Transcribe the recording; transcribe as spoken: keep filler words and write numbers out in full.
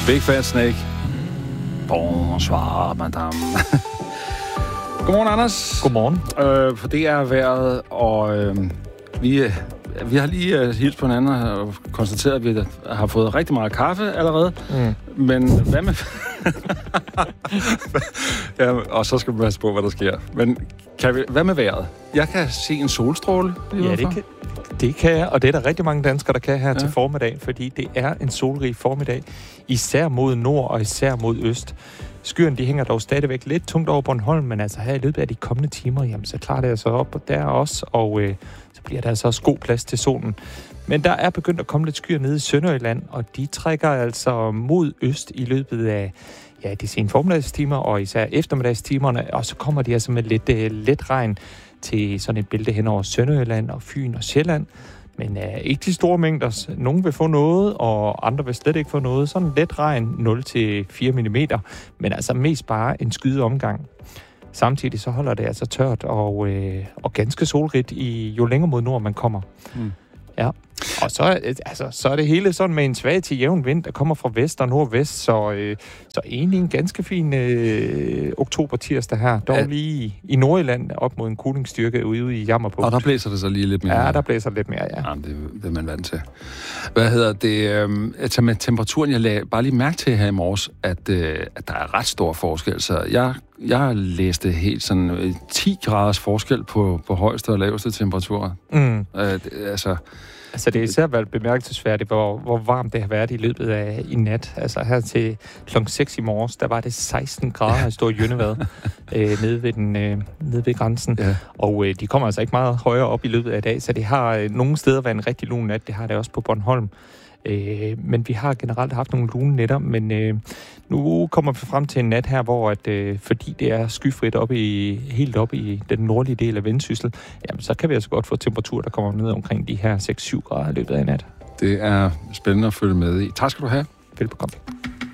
Big Fat Snake. Bonsoir, madame. Godmorgen, Anders. Godmorgen. Øh, for det er vejret, og øh, vi, vi har lige uh, hilst på hinanden og konstateret, at vi har fået rigtig meget kaffe allerede. Mm. Men hvad med... ja, og så skal man passe på, hvad der sker. Men kan vi... hvad med vejret? Jeg kan se en solstråle. Ja, det kan, det kan jeg, og det er der rigtig mange danskere, der kan her ja. til formiddag, fordi det er en solrig formiddag, især mod nord og især mod øst. Skyerne, de hænger dog stadigvæk lidt tungt over Bornholm, men altså her i løbet af de kommende timer, jamen så klarer det altså op og der også, og øh, så bliver der altså også god plads til solen. Men der er begyndt at komme lidt skyer nede i Sønderjylland, og de trækker altså mod øst i løbet af ja, de sene formiddagstimer og især eftermiddagstimerne, og så kommer de altså med lidt øh, let regn til sådan et bælte hen over Sønderjylland og Fyn og Sjælland. Men uh, ikke de store mængder. Nogle vil få noget, og andre vil slet ikke få noget. Sådan let regn, nul til fire millimeter, men altså mest bare en skyde omgang. Samtidig så holder det altså tørt og, øh, og ganske solrigt, i, jo længere mod nord man kommer. Mm. Ja. Og så, altså, så er det hele sådan med en svag til jævn vind, der kommer fra vest og nordvest, så, øh, så egentlig en ganske fin øh, oktober-tirsdag her. Dog ja. lige i, i Nordjylland op mod en kulingsstyrke ude i Jammerbugt. Og der blæser det så lige lidt mere. Ja, der blæser lidt mere, ja. ja det, det er man vant til. Hvad hedder det? Øh, altså med temperaturen, jeg lagde bare lige mærke til her i morges, at, øh, at der er ret stor forskel. Så jeg, jeg læste helt sådan øh, ti graders forskel på, på højeste og laveste temperaturer. Mm. Øh, det, altså... Altså, det er især været bemærkelsesværdigt, hvor, hvor varmt det har været i løbet af i nat. Altså, her til klokken seks i morges, der var det seksten grader i Stor Jønnevad, øh, nede, ved den, øh, nede ved grænsen. Ja. Og øh, de kommer altså ikke meget højere op i løbet af i dag, så det har øh, nogle steder været en rigtig lun nat. Det har det også på Bornholm. Øh, men vi har generelt haft nogle lune nætter, men øh, nu kommer vi frem til en nat her, hvor at, øh, fordi det er skyfrit op i, helt op i den nordlige del af Vendsyssel, jamen så kan vi altså godt få temperatur, der kommer ned omkring de her seks syv grader i løbet af nat. Det er spændende at følge med i. Tak skal du have. Velbekomme.